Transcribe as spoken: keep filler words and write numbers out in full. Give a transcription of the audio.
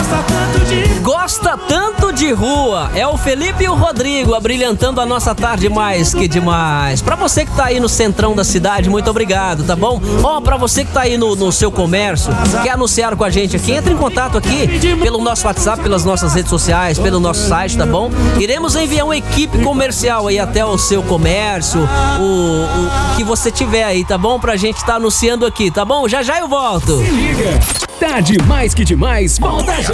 Gosta tanto de... Gosta tanto de rua. É o Felipe e o Rodrigo abrilhantando a nossa tarde mais que demais. Pra você que tá aí no centrão da cidade, muito obrigado, tá bom? Ó, pra você que tá aí no, no seu comércio, quer anunciar com a gente aqui, entre em contato aqui pelo nosso WhatsApp, pelas nossas redes sociais, pelo nosso site, tá bom? Iremos enviar uma equipe comercial aí até o seu comércio, o, o que você tiver aí, tá bom? Pra gente tá anunciando aqui, tá bom? Já já eu volto. Se liga, tá demais que demais, volta já.